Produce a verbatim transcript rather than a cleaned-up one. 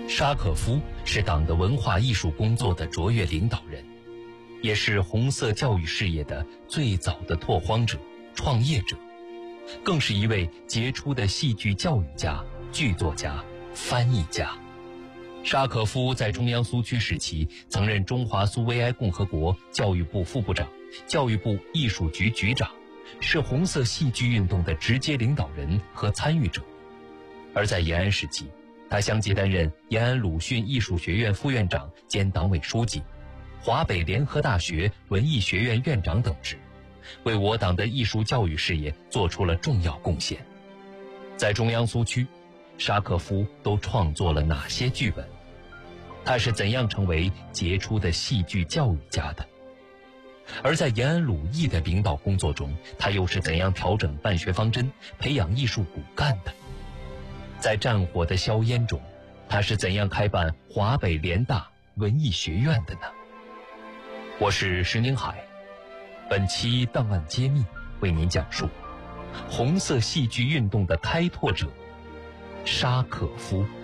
沙可夫是党的文化艺术工作的卓越领导人，也是红色教育事业的最早的拓荒者、创业者，更是一位杰出的戏剧教育家、剧作家、翻译家。沙可夫在中央苏区时期曾任中华苏维埃共和国教育部副部长、教育部艺术局局长，是红色戏剧运动的直接领导人和参与者。而在延安时期，他相继担任延安鲁迅艺术学院副院长兼党委书记、华北联合大学文艺学院院长等职，为我党的艺术教育事业做出了重要贡献。在中央苏区，沙可夫都创作了哪些剧本？他是怎样成为杰出的戏剧教育家的？而在延安鲁艺的领导工作中，他又是怎样调整办学方针、培养艺术骨干的？在战火的硝烟中，他是怎样开办华北联大文艺学院的呢？我是石宁海，本期档案揭秘为您讲述红色戏剧运动的开拓者沙可夫。